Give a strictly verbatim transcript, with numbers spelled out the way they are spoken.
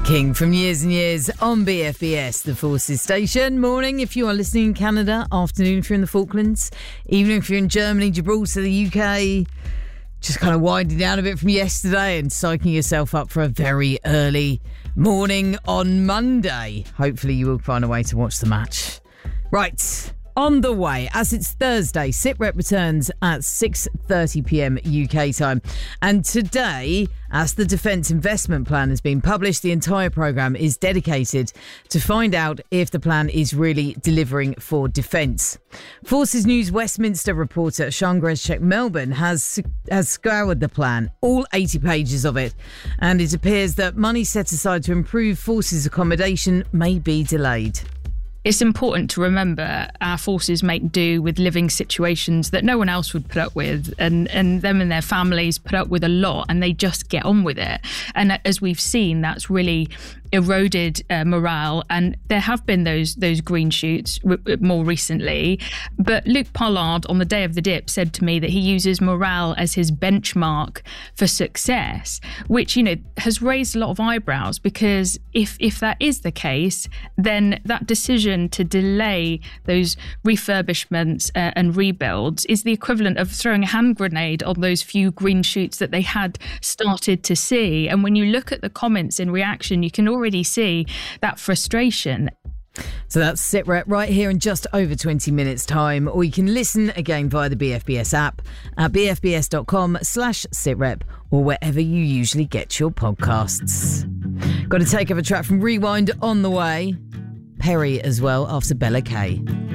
King from Years and Years on B F B S, the Forces station. Morning if you are listening in Canada, afternoon if you're in the Falklands, evening if you're in Germany, Gibraltar, the U K. Just kind of winding down a bit from yesterday and psyching yourself up for a very early morning on Monday. Hopefully you will find a way to watch the match. Right, on the way, as it's Thursday, SITREP returns at six thirty p.m. U K time. And today, as the Defence Investment Plan has been published, the entire programme is dedicated to find out if the plan is really delivering for defence. Forces News Westminster reporter Sian Grezczyk-Melbourne has, has scoured the plan, all eighty pages of it, and it appears that money set aside to improve Forces accommodation may be delayed. It's important to remember our forces make do with living situations that no one else would put up with, and, and them and their families put up with a lot, and they just get on with it. And as we've seen, that's really eroded uh, morale, and there have been those those green shoots r- more recently. But Luke Pollard on the day of the dip said to me that he uses morale as his benchmark for success, which, you know, has raised a lot of eyebrows, because if if that is the case, then that decision to delay those refurbishments uh, and rebuilds is the equivalent of throwing a hand grenade on those few green shoots that they had started to see. And when you look at the comments in reaction, you can already see that frustration. So that's SITREP right here in just over twenty minutes time, or you can listen again via the B F B S app at bfbs.com slash SITREP or wherever you usually get your podcasts. Got to take up a track from Rewind on the way. Perry as well after Bella Kay.